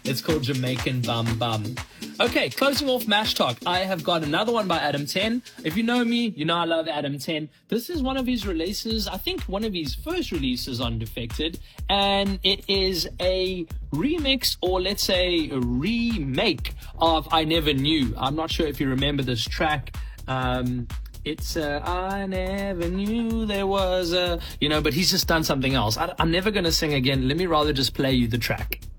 It's called Jamaican Bum Bum. Okay, closing off Mash Talk. I have got another one by Adam 10. If you know me, you know I love Adam 10. This is one of his releases, I think one of his first releases on Defected, and it is a remix, or let's say a remake of I Never Knew. I'm not sure if you remember this track. It's I never knew there was a, but he's just done something else. I'm never going to sing again. Let me rather just play you the track.